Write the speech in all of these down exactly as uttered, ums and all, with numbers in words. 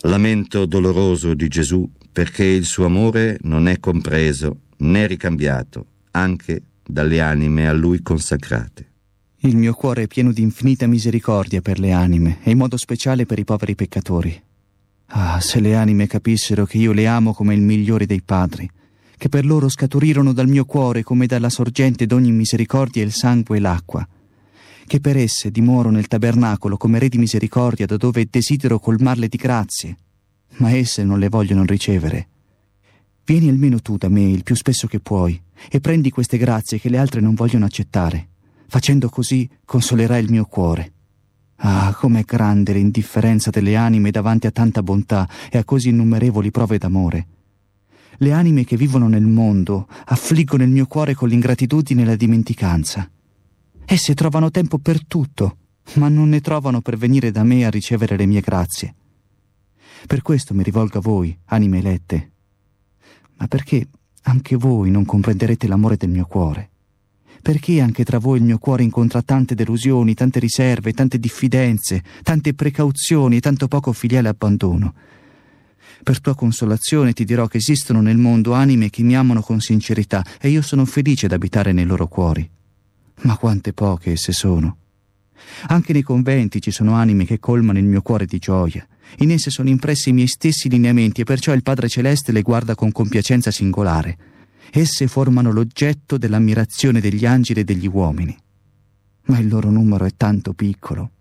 Lamento doloroso di Gesù perché il suo amore non è compreso né ricambiato anche dalle anime a lui consacrate. Il mio cuore è pieno di infinita misericordia per le anime e in modo speciale per i poveri peccatori. Ah, se le anime capissero che io le amo come il migliore dei padri, che per loro scaturirono dal mio cuore come dalla sorgente d'ogni misericordia il sangue e l'acqua, che per esse dimoro nel tabernacolo come re di misericordia da dove desidero colmarle di grazie, ma esse non le vogliono ricevere. Vieni almeno tu da me il più spesso che puoi e prendi queste grazie che le altre non vogliono accettare. Facendo così consolerai il mio cuore. Ah, com'è grande l'indifferenza delle anime davanti a tanta bontà e a così innumerevoli prove d'amore. Le anime che vivono nel mondo affliggono il mio cuore con l'ingratitudine e la dimenticanza. Esse trovano tempo per tutto, ma non ne trovano per venire da me a ricevere le mie grazie. Per questo mi rivolgo a voi, anime elette. Ma perché anche voi non comprenderete l'amore del mio cuore? Perché anche tra voi il mio cuore incontra tante delusioni, tante riserve, tante diffidenze, tante precauzioni e tanto poco filiale abbandono? Per tua consolazione ti dirò che esistono nel mondo anime che mi amano con sincerità e io sono felice ad abitare nei loro cuori. Ma quante poche esse sono! Anche nei conventi ci sono anime che colmano il mio cuore di gioia. In esse sono impressi i miei stessi lineamenti e perciò il Padre Celeste le guarda con compiacenza singolare. Esse formano l'oggetto dell'ammirazione degli angeli e degli uomini. Ma il loro numero è tanto piccolo.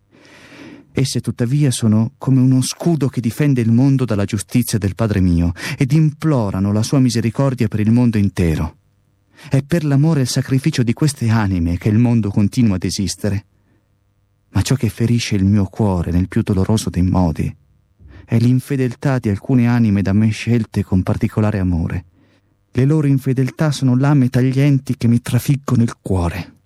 Esse tuttavia sono come uno scudo che difende il mondo dalla giustizia del Padre mio ed implorano la sua misericordia per il mondo intero. È per l'amore e il sacrificio di queste anime che il mondo continua ad esistere. Ma ciò che ferisce il mio cuore nel più doloroso dei modi è l'infedeltà di alcune anime da me scelte con particolare amore. Le loro infedeltà sono lame taglienti che mi trafiggono il cuore.